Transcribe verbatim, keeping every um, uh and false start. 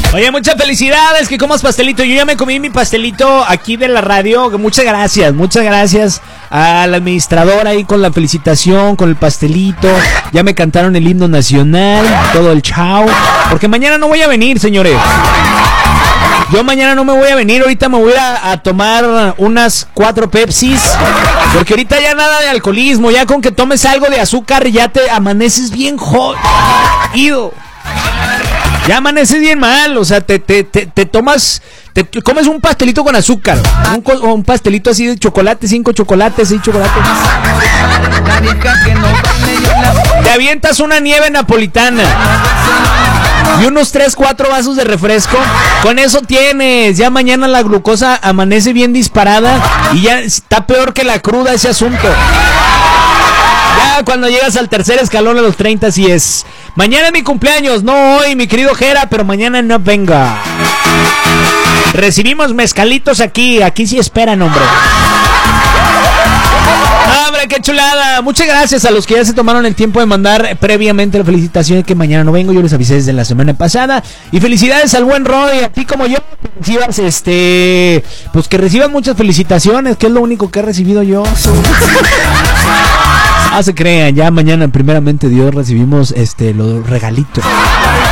Oye, muchas felicidades, que comas pastelito. Yo ya me comí mi pastelito aquí de la radio. Muchas gracias, muchas gracias al administrador ahí con la felicitación, con el pastelito. Ya me cantaron el himno nacional, todo el chao. Porque mañana no voy a venir, señores. Yo mañana no me voy a venir, ahorita me voy a, a tomar unas cuatro Pepsis. Porque ahorita ya nada de alcoholismo, ya con que tomes algo de azúcar ya te amaneces bien jodido. Ya amaneces bien mal, o sea, te, te, te, te tomas, te, te comes un pastelito con azúcar, un, un pastelito así de chocolate, cinco chocolates, seis chocolates. Te avientas una nieve napolitana y unos tres, cuatro vasos de refresco. Con eso tienes. Ya mañana la glucosa amanece bien disparada y ya está peor que la cruda ese asunto. Ya cuando llegas al tercer escalón a los treinta, así es. Mañana es mi cumpleaños, no hoy, mi querido Jera, pero mañana no venga. Recibimos mezcalitos aquí, aquí sí esperan, hombre. ¡Hombre, qué chulada! Muchas gracias a los que ya se tomaron el tiempo de mandar previamente la felicitación, que mañana no vengo, yo les avisé desde la semana pasada. Y felicidades al buen Roy, a ti como yo, que recibas este, pues que reciban muchas felicitaciones, que es lo único que he recibido yo. Ah, se crean, ya mañana primeramente Dios recibimos este los regalitos.